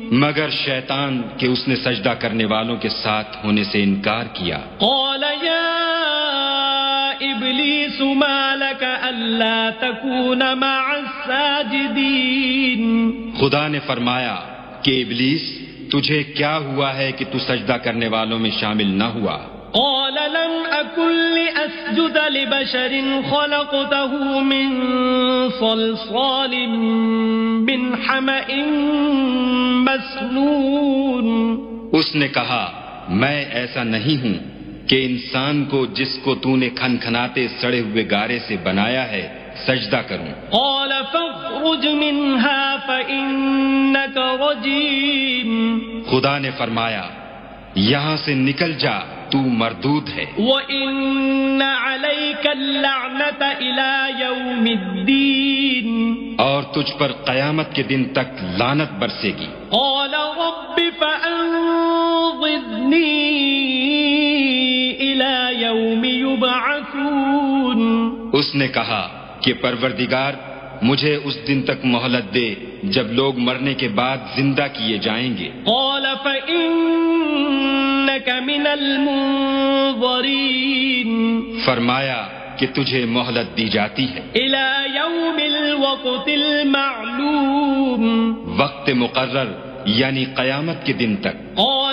مگر شیطان کہ اس نے سجدہ کرنے والوں کے ساتھ ہونے سے انکار کیا. قال يا إبليس ما لك ألا تكون مع الساجدين. خدا نے فرمایا کہ ابلیس تجھے کیا ہوا ہے کہ تو سجدہ کرنے والوں میں شامل نہ ہوا؟ قال لم أكن لأسجد لبشر خلقته من صلصال من حمأ مسنون. اس نے کہا میں ایسا نہیں ہوں کہ انسان کو جس کو تو نے کھنکھناتے سڑے ہوئے گارے سے بنایا ہے سجدہ کروں. قال فاخرج منها فإنك رجيم. خدا نے فرمایا یہاں سے نکل جا تو مردود ہے. وَإِنَّ عَلَيْكَ اللَّعْنَةَ إِلَى يَوْمِ الدِّينِ. اور تجھ پر قیامت کے دن تک لعنت برسے گی. قال رب فأنظرني إلى يوم يبعثون. اس نے کہا کہ پروردگار مجھے اس دن تک مہلت دے جب لوگ مرنے کے بعد زندہ کیے جائیں گے. قال فإنك من المنظرين. فرمایا کہ تجھے مہلت دی جاتی ہے إلى يوم الوقت المعلوم. وقت مقرر یعنی قیامت کے دن تک. قال